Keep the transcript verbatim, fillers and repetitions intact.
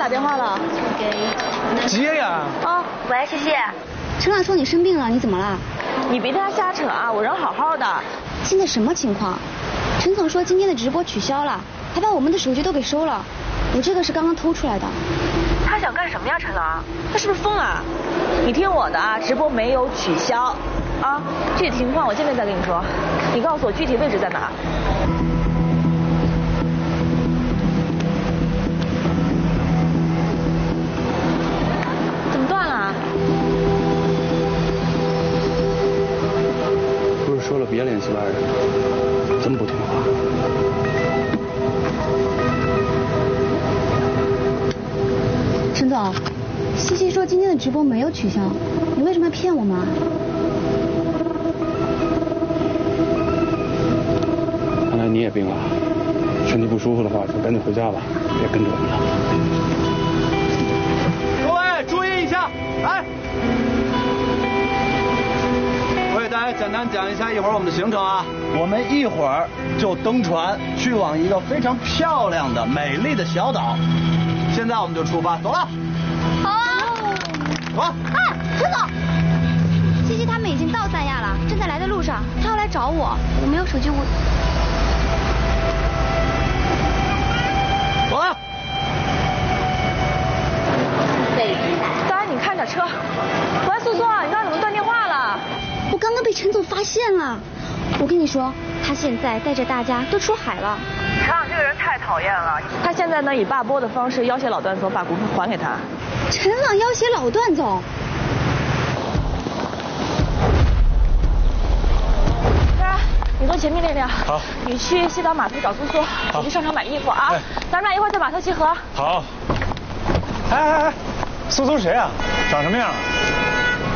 打电话了。 接呀！ 啊，喂，西西。 陈朗说你生病了，你怎么了？ 你别听他瞎扯啊，我人好好的。 现在什么情况？陈总说今天的直播取消了，还把我们的手机都给收了。我这个是刚刚偷出来的。 他想干什么呀，陈朗？他是不是疯了？你听我的啊，直播没有取消。啊，具体情况我见面再跟你说。你告诉我具体位置在哪？怎么断了？ 不是说了别联系外人，这么不听话？ 陈总，西西说今天的直播没有取消，你为什么要骗我们啊？ 看来你也病了，身体不舒服的话就赶紧回家吧，别跟着我们了。 各位注意一下，来，我给大家简单讲一下一会儿我们的行程啊。我们一会儿就登船去往一个非常漂亮的、美丽的小岛。现在我们就出发，走了。 好啊。 走啊！ 啊，陈总，西西他们已经到三亚了，正在来的路上，他要来找我，我没有手机，我。 走了。 当然你看着车。喂，素素，你刚刚怎么断电话了？ 我刚刚被陈总发现了。我跟你说，他现在带着大家都出海了。 陈朗这个人太讨厌了，他现在呢以罢播的方式要挟老段总把股份还给他。 陈朗要挟老段总？ 啊，你坐前面那辆。 好。 你去西岛码头找苏苏，我去商场买衣服啊。 哎、 咱们俩一会儿在码头集合。 好。哎哎哎，苏苏谁啊？长什么样？